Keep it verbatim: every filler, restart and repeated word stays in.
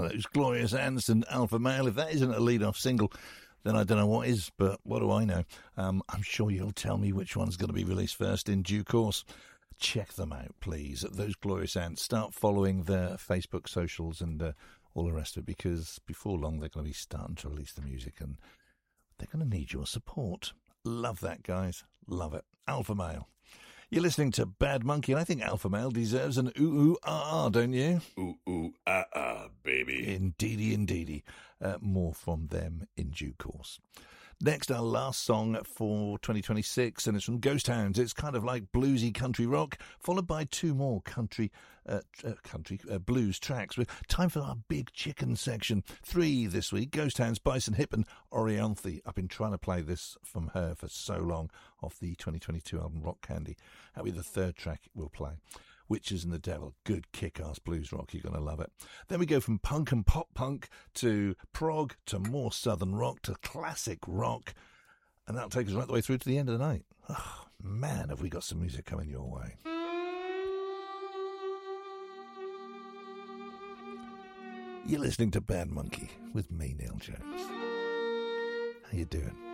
those glorious ants and Alpha Male. If that isn't a lead-off single, then I don't know what is, but what do I know? Um, I'm sure you'll tell me which one's going to be released first in due course. Check them out, please. Those glorious ants. Start following their Facebook socials and uh, all the rest of it, because before long they're going to be starting to release the music and they're going to need your support. Love that, guys. Love it. Alpha Male. You're listening to Bad Monkey, and I think Alpha Male deserves an ooh ooh ah ah, don't you? Ooh ooh ah ah, baby. Indeedy, indeedy. Uh, more from them in due course. Next, our last song for twenty twenty-six, and it's from Ghost Hounds. It's kind of like bluesy country rock, followed by two more country uh, uh, country uh, blues tracks. With time for our big chicken section. Three this week: Ghost Hounds, Bison Hip, and Orianthe. I've been trying to play this from her for so long off the twenty twenty-two album Rock Candy. That'll be the third track we'll play. Witches and the Devil, good kick-ass blues rock, you're going to love it. Then we go from punk and pop-punk to prog to more southern rock to classic rock, and that'll take us right the way through to the end of the night. Oh, man, have we got some music coming your way. You're listening to Bad Monkey with me, Neil Jones. How you doing?